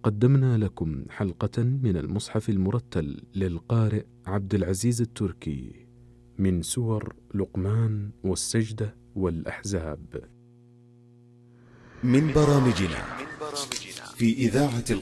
قدمنا لكم حلقة من المصحف المرتل للقارئ عبد العزيز التركي من سور لقمان والسجدة والأحزاب. من برامجنا في إذاعة